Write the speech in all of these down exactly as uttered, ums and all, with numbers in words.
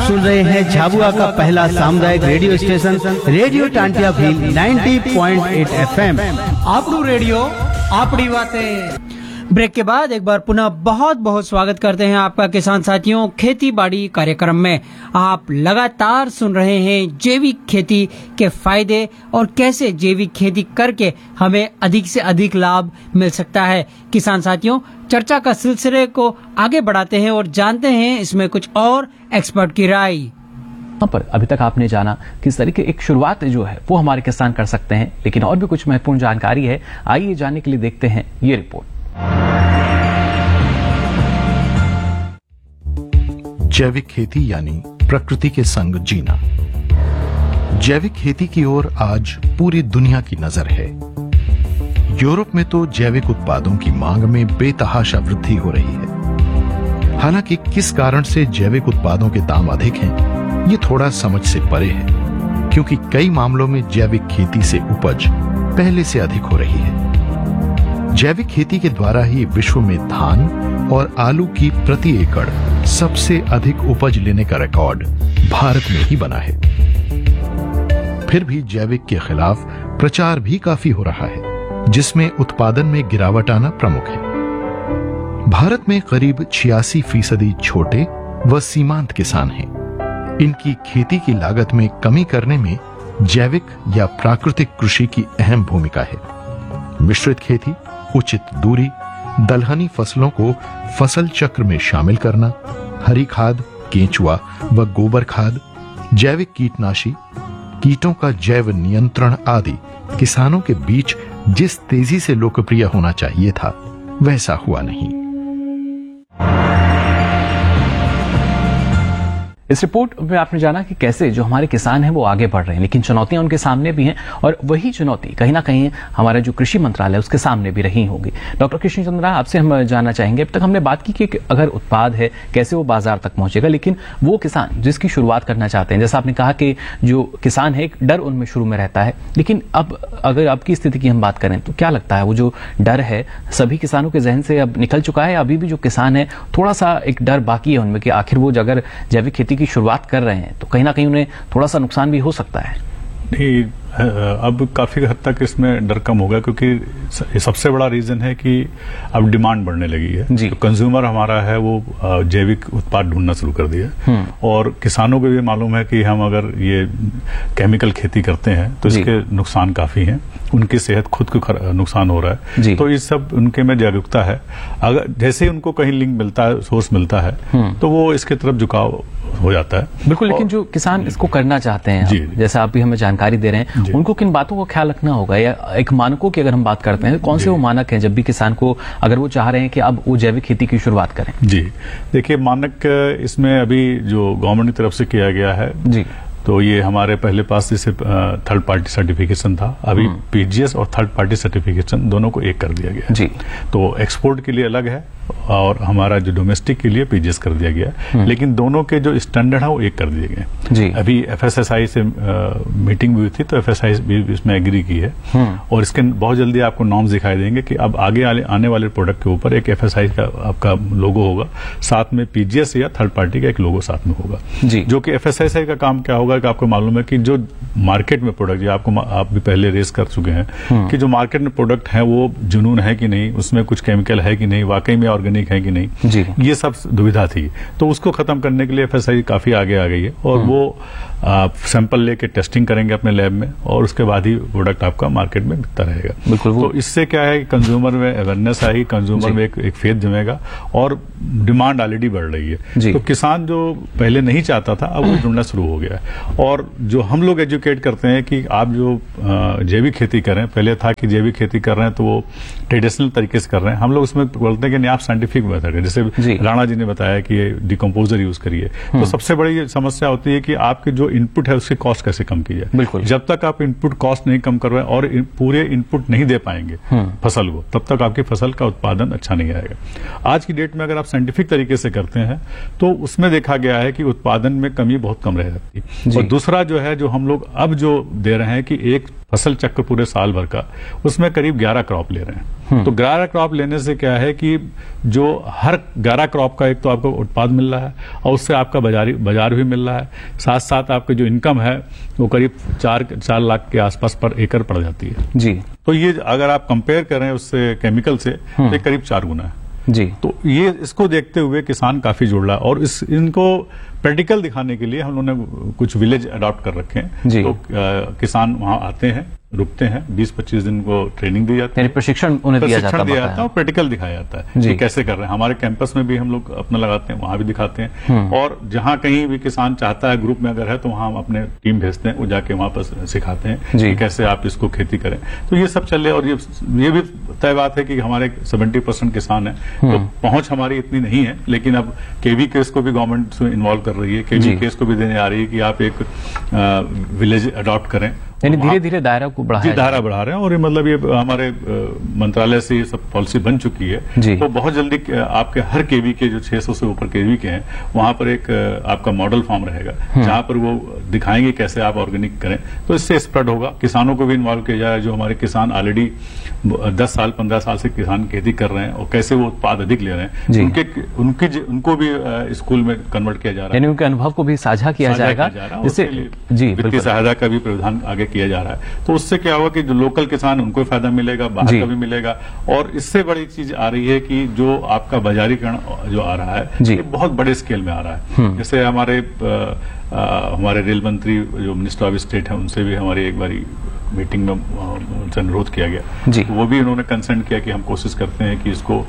सुन रहे हैं झाबुआ का पहला सामुदायिक radio station radio Tantia Bhil नब्बे पॉइंट आठ एफएम। आपनू रेडियो आपड़ी बातें। ब्रेक के बाद एक बार पुनः बहुत बहुत स्वागत करते हैं आपका किसान साथियों खेती बाड़ी कार्यक्रम में। आप लगातार सुन रहे हैं जैविक खेती के फायदे और कैसे जैविक खेती करके हमें अधिक से अधिक लाभ मिल सकता है। किसान साथियों, चर्चा का सिलसिले को आगे बढ़ाते हैं और जानते हैं इसमें कुछ और एक्सपर्ट की राय। यहाँ पर अभी तक आपने जाना किस तरीके एक शुरुआत जो है वो हमारे किसान कर सकते हैं, लेकिन और भी कुछ महत्वपूर्ण जानकारी है। आइए जानने के लिए देखते हैं ये रिपोर्ट। जैविक खेती यानी प्रकृति के संग जीना। जैविक खेती की ओर आज पूरी दुनिया की नजर है। यूरोप में तो जैविक उत्पादों की मांग में बेतहाशा वृद्धि हो रही है। हालांकि किस कारण से जैविक उत्पादों के दाम अधिक हैं, ये थोड़ा समझ से परे है, क्योंकि कई मामलों में जैविक खेती से उपज पहले से अधिक हो रही है। जैविक खेती के द्वारा ही विश्व में धान और आलू की प्रति एकड़ सबसे अधिक उपज लेने का रिकॉर्ड भारत में ही बना है। फिर भी जैविक के खिलाफ प्रचार भी काफी हो रहा है, जिसमें उत्पादन में गिरावट आना प्रमुख है। भारत में करीब छियासी फीसदी छोटे व सीमांत किसान हैं। इनकी खेती की लागत में कमी करने में जैविक या प्राकृतिक कृषि की अहम भूमिका है। मिश्रित खेती, उचित दूरी, दलहनी फसलों को फसल चक्र में शामिल करना, हरी खाद, केंचुआ व गोबर खाद, जैविक कीटनाशी, कीटों का जैव नियंत्रण आदि किसानों के बीच जिस तेजी से लोकप्रिय होना चाहिए था, वैसा हुआ नहीं। इस रिपोर्ट में आपने जाना कि कैसे जो हमारे किसान हैं वो आगे बढ़ रहे हैं, लेकिन चुनौतियां उनके सामने भी हैं और वही चुनौती कहीं ना कहीं हमारा जो कृषि मंत्रालय है उसके सामने भी रही होगी। डॉक्टर कृष्ण चंद्रा, आपसे हम जानना चाहेंगे, अब तक हमने बात की कि अगर उत्पाद है कैसे वो बाजार तक पहुंचेगा, लेकिन वो किसान जिसकी शुरुआत करना चाहते हैं, जैसा आपने कहा कि जो किसान है एक डर उनमें शुरू में रहता है, लेकिन अब अगर आपकी स्थिति की हम बात करें तो क्या लगता है वो जो डर है सभी किसानों के जहन से अब निकल चुका है? अभी भी जो किसान है थोड़ा सा एक डर बाकी है उनमें कि आखिर वो अगर जैविक खेती की शुरुआत कर रहे हैं तो कहीं ना कहीं उन्हें थोड़ा सा नुकसान भी हो सकता है? नहीं, अब काफी हद तक इसमें डर कम होगा, क्योंकि सबसे बड़ा रीजन है कि अब डिमांड बढ़ने लगी है। तो कंज्यूमर हमारा है वो जैविक उत्पाद ढूंढना शुरू कर दिया, और किसानों को भी मालूम है कि हम अगर ये केमिकल खेती करते हैं तो इसके नुकसान काफी हैं, उनकी सेहत खुद को नुकसान हो रहा है। तो ये सब उनके में जागरूकता है। अगर जैसे ही उनको कहीं लिंक मिलता है, सोर्स मिलता है, तो वो इसके तरफ झुकाव हो जाता है। बिल्कुल, लेकिन जो किसान इसको करना चाहते हैं, जैसा आप भी हमें जानकारी दे रहे हैं, उनको किन बातों को ख्याल रखना होगा, या एक मानकों की अगर हम बात करते हैं कौन से वो मानक हैं जब भी किसान को अगर वो चाह रहे हैं कि अब वो जैविक खेती की शुरुआत करें? जी देखिए, मानक इसमें अभी जो गवर्नमेंट की तरफ से किया गया है जी, तो ये हमारे पहले पास जैसे थर्ड पार्टी सर्टिफिकेशन था, अभी पीजीएस और थर्ड पार्टी सर्टिफिकेशन दोनों को एक कर दिया गया जी। तो एक्सपोर्ट के लिए अलग है और हमारा जो डोमेस्टिक के लिए पीजीएस कर दिया गया, लेकिन दोनों के जो स्टैंडर्ड है वो एक कर दिए गए जी। अभी एफएसएसआई से आ, मीटिंग भी हुई थी, तो एफएसआई भी इसमें एग्री की है, और इसके बहुत जल्दी आपको नॉर्म्स दिखाई देंगे कि अब आगे आने, आने वाले प्रोडक्ट के ऊपर एक एफएसआई का आपका लोगो होगा, साथ में पीजीएस या थर्ड पार्टी का एक लोगो साथ में होगा जी। जो कि एफएसआई का काम क्या होगा कि आपको मालूम है कि जो मार्केट में प्रोडक्ट, आपको आप भी पहले रेस कर चुके हैं कि जो मार्केट में प्रोडक्ट है वो जुनून है कि नहीं, उसमें कुछ केमिकल है कि नहीं, वाकई में ऑर्गेनिक है कि नहीं जी। ये सब दुविधा थी, तो उसको खत्म करने के लिए एफएसआई काफी आगे आ गई है, और वो आप सैंपल लेके टेस्टिंग करेंगे अपने लैब में, और उसके बाद ही प्रोडक्ट आपका मार्केट में बिकता रहेगा। बिल्कुल, तो इससे क्या है कि कंज्यूमर में अवेयरनेस आएगी, कंज्यूमर में एक, एक फेथ जमेगा, और डिमांड ऑलरेडी बढ़ रही है। तो किसान जो पहले नहीं चाहता था अब वो ढूंढना शुरू हो गया है। और जो हम लोग एजुकेट करते हैं कि आप जो जैविक खेती करें, पहले था कि जैविक खेती कर रहे हैं तो वो ट्रेडिशनल तरीके से कर रहे हैं, हम लोग उसमें बोलते हैं कि नहीं, आप साइंटिफिक मेथड है, जैसे राणा जी ने बताया कि ये डिकम्पोजर यूज करिए। तो सबसे बड़ी समस्या होती है कि आपके जो इनपुट है उसकी कॉस्ट कैसे कम की जाए। बिल्कुल, जब तक आप इनपुट कॉस्ट नहीं कम करवाएं और पूरे इनपुट नहीं दे पाएंगे फसल को, तब तक आपकी फसल का उत्पादन अच्छा नहीं आएगा। आज की डेट में अगर आप साइंटिफिक तरीके से करते हैं तो उसमें देखा गया है कि उत्पादन में कमी बहुत कम रह जाती है। और दूसरा जो है, जो हम लोग अब जो दे रहे हैं कि एक फसल चक्र पूरे साल भर का, उसमें करीब ग्यारह क्रॉप ले रहे हैं। तो ग्यारह क्रॉप लेने से क्या है कि जो हर ग्यारह क्रॉप का एक तो आपको उत्पाद मिल रहा है और उससे आपका बाजार बाजार भी मिल रहा है, साथ साथ आपकी जो इनकम है वो करीब चार चार लाख के आसपास पर एकड़ पड़ जाती है जी। तो ये अगर आप कंपेयर करें उससे केमिकल से तो ये करीब चार गुना है जी। तो ये इसको देखते हुए किसान काफी जुड़ रहा है और इस इनको प्रैक्टिकल दिखाने के लिए हम लोगों ने कुछ विलेज अडॉप्ट कर रखे हैं। जी। तो आ, किसान वहां आते हैं, रुकते हैं, बीस पच्चीस दिन को ट्रेनिंग दी जाती है, प्रशिक्षण उन्हें दिया जाता प्रशिक्षण दिया है जाता है और प्रैक्टिकल दिखाया जाता है कि कैसे कर रहे हैं। हमारे कैंपस में भी हम लोग अपना लगाते हैं, वहां भी दिखाते हैं और जहां कहीं भी किसान चाहता है ग्रुप में अगर है तो वहां हम अपने टीम भेजते हैं, वो जाके वहां पर सिखाते हैं कि कैसे आप इसको खेती करें। तो ये सब चल रहे और ये ये भी तय बात है कि हमारे सेवेंटी परसेंट किसान है तो पहुंच हमारी इतनी नहीं है, लेकिन अब केवी केस को भी गवर्नमेंट इन्वॉल्व कर रही है, केवी केस को भी देने आ रही है कि आप एक विलेज अडॉप्ट करें, यानी धीरे धीरे दायरा को बढ़ा जी दायरा बढ़ा रहे हैं और ये मतलब ये हमारे मंत्रालय से ये सब पॉलिसी बन चुकी है। तो बहुत जल्दी आपके हर केवी के जो छह सौ से ऊपर केवी के हैं वहां पर एक आपका मॉडल फार्म रहेगा जहां पर वो दिखाएंगे कैसे आप ऑर्गेनिक करें। तो इससे स्प्रेड होगा, किसानों को भी इन्वॉल्व किया जाए। जो हमारे किसान ऑलरेडी दस साल पंद्रह साल से किसान खेती कर रहे हैं और कैसे वो उत्पाद अधिक ले रहे हैं, उनके उनके उनको भी स्कूल में कन्वर्ट किया जा रहा है, यानी उनके अनुभव को भी साझा किया जाएगा, जिससे जी वित्तीय सहायता का भी प्रावधान आगे किया जा रहा है। तो उससे क्या होगा कि जो लोकल किसान उनको फायदा मिलेगा, बाहर का भी मिलेगा और इससे बड़ी चीज आ रही है कि जो आपका बाजारीकरण जो आ रहा है ये बहुत बड़े स्केल में आ रहा है। जैसे हमारे आ, आ, हमारे रेल मंत्री जो मिनिस्टर ऑफ स्टेट है उनसे भी हमारी एक बारी मीटिंग में उनसे अनुरोध किया गया, तो वो भी उन्होंने कंसर्न किया कि हम कोशिश करते हैं कि इसको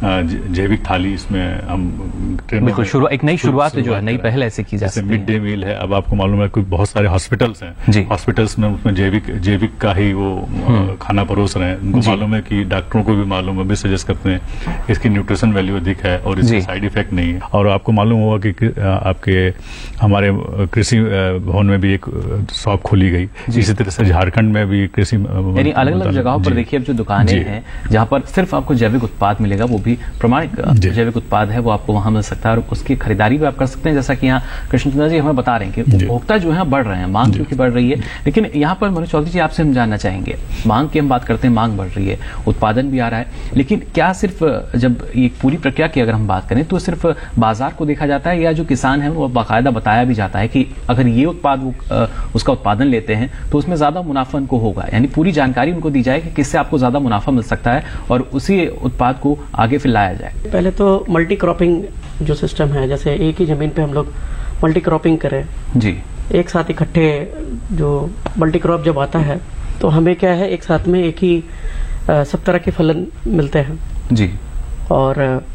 जैविक थाली इसमें हम बिल्कुल शुरू एक नई शुरुआत जो है, नई पहल ऐसे की जा सकती है। मिड डे मील है, अब आपको मालूम है कि बहुत सारे हॉस्पिटल्स हैं, हॉस्पिटल्स में उसमें जैविक जैविक का ही वो खाना परोस रहे हैं। उनको मालूम है कि डॉक्टरों को भी मालूम है, भी सजेस्ट करते हैं इसकी न्यूट्रिशन वैल्यू अधिक है और इसके साइड इफेक्ट नहीं है। और आपको मालूम होगा कि आपके हमारे कृषि भवन में भी एक शॉप खोली गई, इसी तरह से झारखंड में भी कृषि यानी अलग अलग जगहों पर देखिए अब जो दुकानें हैं जहां पर सिर्फ आपको जैविक उत्पाद मिलेगा, वो भी प्रमाणिक जैविक उत्पाद है, वो आपको वहां मिल सकता है और उसकी खरीदारी भी आप कर सकते हैं। जैसा कि यहाँ कृष्णचंद्र जी हमें बता रहे हैं कि उपभोक्ता जो है बढ़ रहे हैं, मांग क्योंकि बढ़ रही है। लेकिन यहाँ पर मनोज चौधरी जी आपसे हम जानना चाहेंगे, मांग की हम बात करते हैं, मांग बढ़ रही है, उत्पादन भी आ रहा है, लेकिन क्या सिर्फ जब ये पूरी प्रक्रिया की अगर हम बात करें तो सिर्फ बाजार को देखा जाता है या जो किसान है वो बाकायदा बताया भी जाता है कि अगर ये उत्पाद उसका उत्पादन लेते हैं तो उसमें ज्यादा मुनाफा उनको होगा, यानी पूरी जानकारी उनको दी जाए कि किससे आपको ज्यादा मुनाफा मिल सकता है और उसी उत्पाद को आगे फिर लाया जाए। पहले तो मल्टी क्रॉपिंग जो सिस्टम है, जैसे एक ही जमीन पे हम लोग मल्टी क्रॉपिंग करें जी, एक साथ इकट्ठे जो मल्टी क्रॉप जब आता है तो हमें क्या है एक साथ में एक ही आ, सब तरह के फलन मिलते हैं जी। और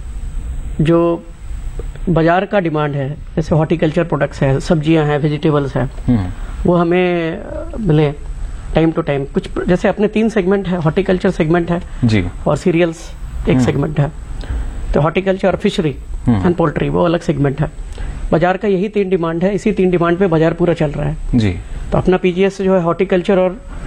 जो बाजार का डिमांड है जैसे हॉर्टिकल्चर प्रोडक्ट्स है, सब्जियां हैं, वेजिटेबल्स हैं, वो हमें मिले टाइम टू टाइम। कुछ जैसे अपने तीन सेगमेंट है, हॉर्टिकल्चर सेगमेंट है जी और सीरियल्स एक सेगमेंट है, तो हॉर्टिकल्चर और फिशरी एंड पोल्ट्री वो अलग सेगमेंट है। बाजार का यही तीन डिमांड है, इसी तीन डिमांड पे बाजार पूरा चल रहा है जी। तो अपना पीजीएस जो है हॉर्टिकल्चर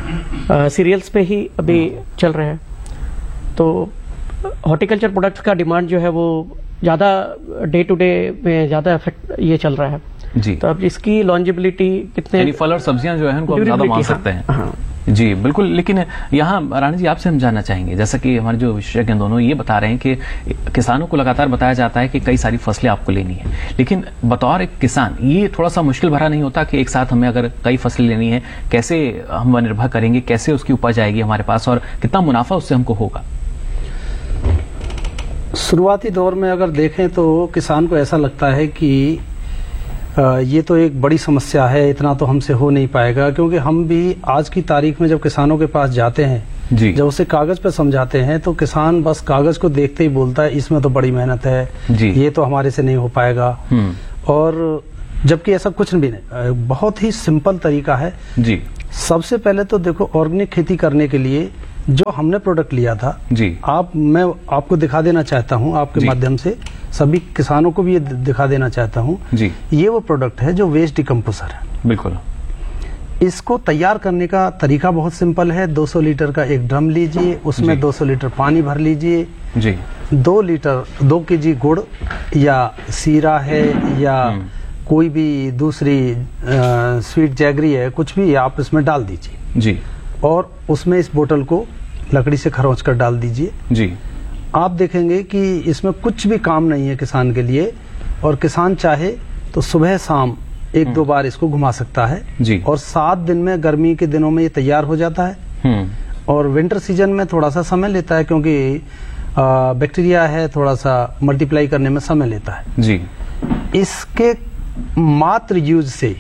और सीरियल्स पे ही अभी चल रहे हैं। तो हॉर्टिकल्चर प्रोडक्ट्स का डिमांड जो है वो ज्यादा डे टू डे में ज्यादा इफेक्ट ये चल रहा है जी। तो अब इसकी लॉन्जिबिलिटी कितने फल और सब्जियां जो है उनको हम ज्यादा मान सकते हैं हाँ। जी बिल्कुल। लेकिन यहाँ राणा जी आपसे हम जानना चाहेंगे, जैसा कि हमारे जो विशेषज्ञ दोनों ये बता रहे हैं कि किसानों को लगातार बताया जाता है कि कई सारी फसलें आपको लेनी है, लेकिन बतौर एक किसान ये थोड़ा सा मुश्किल भरा नहीं होता कि एक साथ हमें अगर कई फसलें लेनी है, कैसे हम निर्भर करेंगे, कैसे उसकी उपज आएगी हमारे पास और कितना मुनाफा उससे हमको होगा? शुरुआती दौर में अगर देखें तो किसान को ऐसा लगता है कि ये तो एक बड़ी समस्या है, इतना तो हमसे हो नहीं पाएगा, क्योंकि हम भी आज की तारीख में जब किसानों के पास जाते हैं जी। जब उसे कागज पे समझाते हैं तो किसान बस कागज को देखते ही बोलता है इसमें तो बड़ी मेहनत है जी। ये तो हमारे से नहीं हो पाएगा। और जबकि ऐसा कुछ भी नहीं, बहुत ही सिंपल तरीका है जी। सबसे पहले तो देखो, ऑर्गेनिक खेती करने के लिए जो हमने प्रोडक्ट लिया था जी, आप मैं आपको दिखा देना चाहता हूं, आपके माध्यम से सभी किसानों को भी ये दिखा देना चाहता हूं जी। ये वो प्रोडक्ट है जो वेस्ट डिकम्पोजर है। बिल्कुल। इसको तैयार करने का तरीका बहुत सिंपल है। दो सौ लीटर का एक ड्रम लीजिए, उसमें दो सौ लीटर पानी भर लीजिए जी। दो लीटर दो केजी गुड़ या सीरा है या कोई भी दूसरी आ, स्वीट जैगरी है, कुछ भी आप इसमें डाल दीजिए जी। और उसमें इस बोतल को लकड़ी से खरोंच कर डाल दीजिए जी। आप देखेंगे कि इसमें कुछ भी काम नहीं है किसान के लिए, और किसान चाहे तो सुबह शाम एक दो बार इसको घुमा सकता है जी। और सात दिन में, गर्मी के दिनों में ये तैयार हो जाता है। और विंटर सीजन में थोड़ा सा समय लेता है, क्योंकि बैक्टीरिया है, थोड़ा सा मल्टीप्लाई करने में समय लेता है जी। इसके मात्र यूज से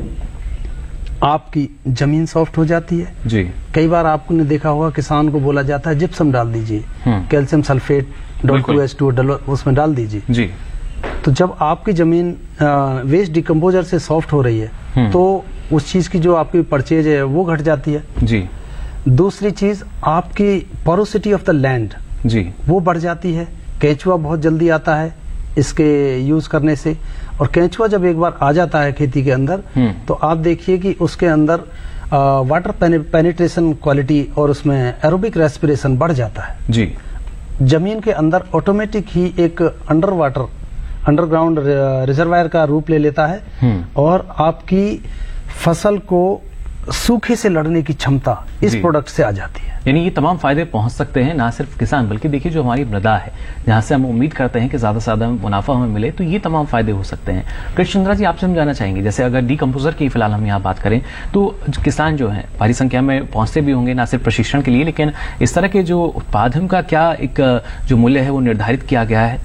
आपकी जमीन सॉफ्ट हो जाती है जी। कई बार आपने देखा होगा किसान को बोला जाता है जिप्सम डाल दीजिए, calcium sulphate dot to H two उसमें डाल दीजिए जी। तो जब आपकी जमीन वेस्ट डिकम्पोजर से सॉफ्ट हो रही है तो उस चीज की जो आपकी परचेज है वो घट जाती है जी। दूसरी चीज आपकी पोरोसिटी ऑफ द लैंड जी वो बढ़ जाती है। केंचुआ बहुत जल्दी आता है इसके यूज करने से, और केंचुआ जब एक बार आ जाता है खेती के अंदर तो आप देखिए कि उसके अंदर वाटर पेनिट्रेशन क्वालिटी और उसमें एरोबिक रेस्पिरेशन बढ़ जाता है जी। जमीन के अंदर ऑटोमेटिक ही एक अंडर वाटर अंडरग्राउंड रिजर्वायर का रूप ले लेता है और आपकी फसल को सूखे से लड़ने की क्षमता इस प्रोडक्ट से आ जाती है। यानी ये तमाम फायदे पहुंच सकते हैं ना सिर्फ किसान, बल्कि देखिए जो हमारी मृदा है जहां से हम उम्मीद करते हैं कि ज्यादा से ज्यादा मुनाफा हमें मिले, तो ये तमाम फायदे हो सकते हैं। कृष्ण चंद्रा जी, आपसे हम जानना चाहेंगे, जैसे अगर डीकम्पोजर की फिलहाल हम यहाँ बात करें तो किसान जो है भारी संख्या में पहुंचते भी होंगे ना सिर्फ प्रशिक्षण के लिए, लेकिन इस तरह के जो उत्पादन का क्या एक जो मूल्य है वो निर्धारित किया गया है?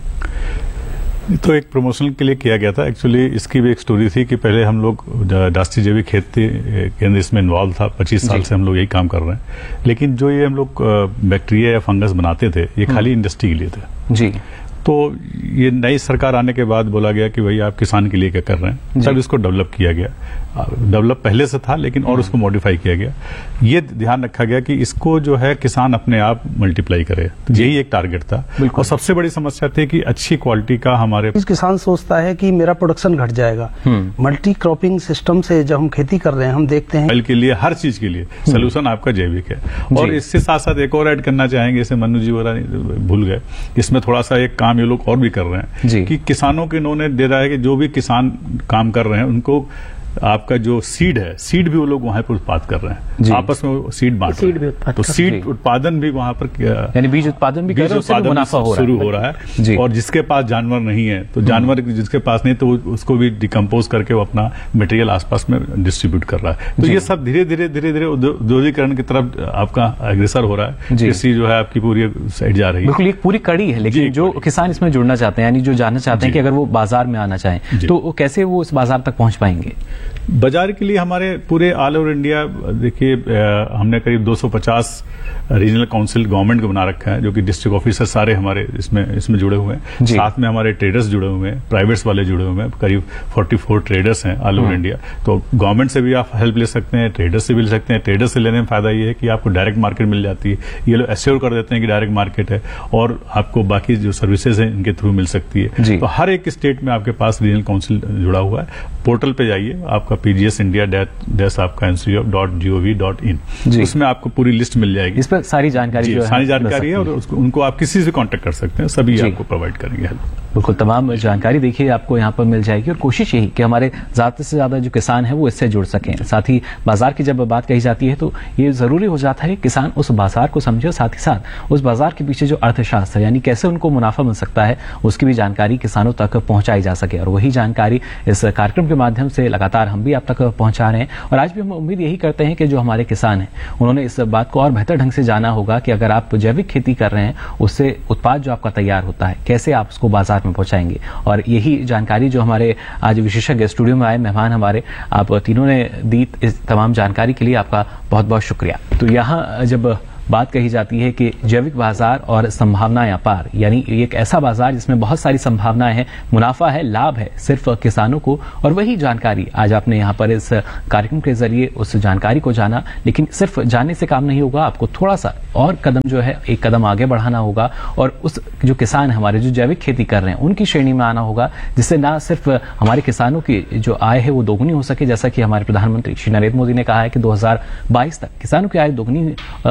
तो एक प्रमोशन के लिए किया गया था। एक्चुअली इसकी भी एक स्टोरी थी कि पहले हम लोग राष्ट्रीय जैविक खेती केंद्र इसमें इन्वॉल्व था, पच्चीस साल से हम लोग यही काम कर रहे हैं, लेकिन जो ये हम लोग बैक्टीरिया या फंगस बनाते थे ये खाली इंडस्ट्री के लिए थे जी। तो ये नई सरकार आने के बाद बोला गया कि भाई आप किसान के लिए क्या कर रहे हैं, तब इसको डेवलप किया गया। डेवलप पहले से था लेकिन और उसको मॉडिफाई किया गया। ये ध्यान रखा गया कि इसको जो है किसान अपने आप मल्टीप्लाई करे, यही एक टारगेट था। और सबसे बड़ी समस्या थी कि अच्छी क्वालिटी का हमारे किसान सोचता है कि मेरा प्रोडक्शन घट जाएगा। मल्टी क्रॉपिंग सिस्टम से जब हम खेती कर रहे हैं हम देखते हैं के लिए हर चीज के लिए सोल्यूशन आपका जैविक है। और इससे साथ साथ एक और ऐड करना चाहेंगे, जैसे मनु जी भूल गए, इसमें थोड़ा सा एक काम ये लोग और भी कर रहे हैं कि किसानों के इन्होंने दे रहा है कि जो भी किसान काम कर रहे हैं उनको आपका जो सीड है, सीड भी वो लोग वहां पर उत्पाद कर रहे हैं, आपस में सीड बांट रहे हैं। तो सीड उत्पादन भी वहां पर, यानी बीज उत्पादन भी बीज उत्पादन मुनाफा हो शुरू हो रहा है। और जिसके पास जानवर नहीं है तो जानवर जिसके पास नहीं तो उसको भी डिकम्पोज करके वो अपना मटेरियल आसपास में डिस्ट्रीब्यूट कर रहा है। तो ये सब धीरे धीरे धीरे धीरे औद्योगिकरण की तरफ आपका अग्रसर हो रहा है। कृषि जो है आपकी पूरी साइड जा रही है। बिल्कुल एक पूरी कड़ी है, लेकिन जो किसान इसमें जुड़ना चाहते हैं, यानी जो जानना चाहते हैं कि अगर वो बाजार में आना चाहें तो कैसे वो इस बाजार तक पहुंच पाएंगे? बाजार के लिए हमारे पूरे ऑल ओवर इंडिया देखिए हमने करीब दो सौ पचास रीजनल काउंसिल गवर्नमेंट को बना रखा है, जो कि डिस्ट्रिक्ट ऑफिसर सारे हमारे इसमें इसमें जुड़े हुए हैं। साथ में हमारे ट्रेडर्स जुड़े हुए हैं, प्राइवेट्स वाले जुड़े हुए हैं, करीब चौवालीस ट्रेडर्स हैं ऑल ओवर इंडिया। तो गवर्नमेंट से भी आप हेल्प ले सकते हैं, ट्रेडर्स से भी ले सकते हैं। ट्रेडर्स से लेने में फायदा ये है कि आपको डायरेक्ट मार्केट मिल जाती है, ये लोग एश्योर कर देते हैं कि डायरेक्ट मार्केट है, और आपको बाकी जो सर्विसेज हैं इनके थ्रू मिल सकती है। तो हर एक स्टेट में आपके पास रीजनल काउंसिल जुड़ा हुआ है। पोर्टल पे जाइए, आपका पीजीएस इंडिया डैश आपका institute dot gov dot in, उसमें आपको पूरी लिस्ट मिल जाएगी। इस पर सारी जानकारी जो है सारी जानकारी है, और उसको उनको आप किसी से कांटेक्ट कर सकते हैं, सभी आपको प्रोवाइड करेंगे हेल्प। बिल्कुल तमाम जानकारी देखिए आपको यहाँ पर मिल जाएगी, और कोशिश यही कि हमारे ज्यादा से ज्यादा जो किसान है वो इससे जुड़ सकें। साथ ही बाजार की जब बात कही जाती है तो ये जरूरी हो जाता है किसान उस बाजार को समझे, और साथ ही साथ उस बाजार के पीछे जो अर्थशास्त्र यानी कैसे उनको मुनाफा मिल सकता है उसकी भी जानकारी किसानों तक पहुंचाई जा सके। और वही जानकारी इस कार्यक्रम के माध्यम से लगातार हम भी आप तक पहुंचा रहे हैं। और आज भी हम उम्मीद यही करते हैं कि जो हमारे किसान हैं उन्होंने इस बात को और बेहतर ढंग से जाना होगा कि अगर आप जैविक खेती कर रहे हैं उससे उत्पाद जो आपका तैयार होता है कैसे आप उसको बाजार में पहुंचाएंगे। और यही जानकारी जो हमारे आज विशेषज्ञ स्टूडियो में आए मेहमान हमारे आप तीनों ने दी, इस तमाम जानकारी के लिए आपका बहुत बहुत शुक्रिया। तो यहाँ जब बात कही जाती है कि जैविक बाजार और संभावनाएं अपार, यानी एक ऐसा बाजार जिसमें बहुत सारी संभावनाएं हैं, मुनाफा है, लाभ है सिर्फ किसानों को। और वही जानकारी आज आपने यहाँ पर इस कार्यक्रम के जरिए उस जानकारी को जाना। लेकिन सिर्फ जानने से काम नहीं होगा, आपको थोड़ा सा और कदम जो है एक कदम आगे बढ़ाना होगा, और उस जो किसान है हमारे जो जैविक खेती कर रहे हैं उनकी श्रेणी में आना होगा, जिससे ना सिर्फ हमारे किसानों की जो आय है वो दोगुनी हो सके, जैसा कि हमारे प्रधानमंत्री श्री नरेंद्र मोदी ने कहा है कि दो हजार बाईस तक किसानों की आय दोगुनी हो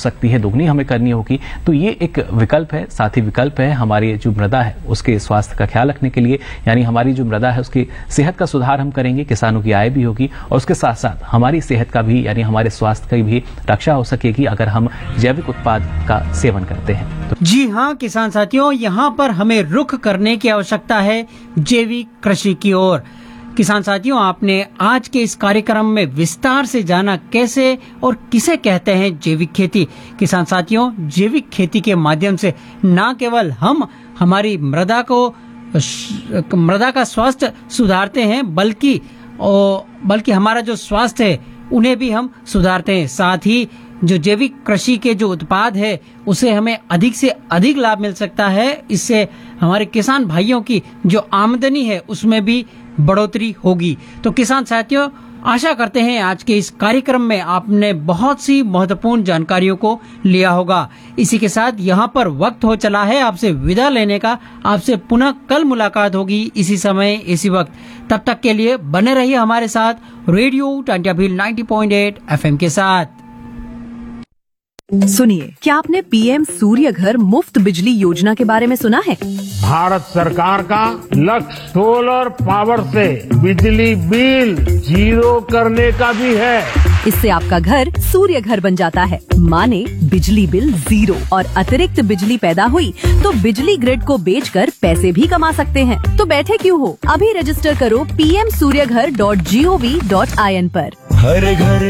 सकती है, दुगनी हमें करनी होगी। तो ये एक विकल्प है, साथ ही विकल्प है हमारी जो मृदा है उसके स्वास्थ्य का ख्याल रखने के लिए, यानी हमारी जो मृदा है उसकी सेहत का सुधार हम करेंगे, किसानों की आय भी होगी और उसके साथ साथ हमारी सेहत का भी यानी हमारे स्वास्थ्य की भी रक्षा हो सकेगी अगर हम जैविक उत्पाद का सेवन करते हैं। तो जी हाँ किसान साथियों, यहाँ पर हमें रुख करने की आवश्यकता है जैविक कृषि की ओर। किसान साथियों, आपने आज के इस कार्यक्रम में विस्तार से जाना कैसे और किसे कहते हैं जैविक खेती। किसान साथियों, जैविक खेती के माध्यम से न केवल हम हमारी मृदा को मृदा का स्वास्थ्य सुधारते हैं बल्कि बल्कि हमारा जो स्वास्थ्य है उन्हें भी हम सुधारते हैं। साथ ही जो जैविक कृषि के जो उत्पाद है उसे हमें अधिक से अधिक लाभ मिल सकता है। इससे हमारे किसान भाइयों की जो आमदनी है उसमें भी बढ़ोतरी होगी। तो किसान साथियों, आशा करते हैं आज के इस कार्यक्रम में आपने बहुत सी महत्वपूर्ण जानकारियों को लिया होगा। इसी के साथ यहाँ पर वक्त हो चला है आपसे विदा लेने का। आपसे पुनः कल मुलाकात होगी इसी समय इसी वक्त। तब तक के लिए बने रहिए हमारे साथ रेडियो टांट्याभील नब्बे पॉइंट आठ एफएम के साथ। सुनिए, क्या आपने पीएम सूर्य घर मुफ्त बिजली योजना के बारे में सुना है? भारत सरकार का लक्ष्य सोलर पावर से बिजली बिल जीरो करने का भी है। इससे आपका घर सूर्य घर बन जाता है, माने बिजली बिल जीरो, और अतिरिक्त बिजली पैदा हुई तो बिजली ग्रिड को बेचकर पैसे भी कमा सकते हैं। तो बैठे क्यों हो, अभी रजिस्टर करो पी एम सूर्य घर dot G O V dot I N पर। हर घर